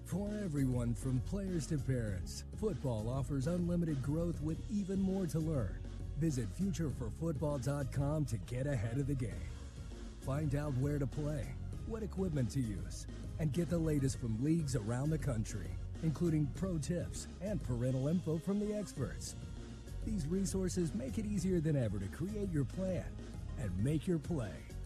For everyone from players to parents, football offers unlimited growth with even more to learn. Visit futureforfootball.com to get ahead of the game. Find out where to play, what equipment to use, and get the latest from leagues around the country, including pro tips and parental info from the experts. These resources make it easier than ever to create your plan and make your play.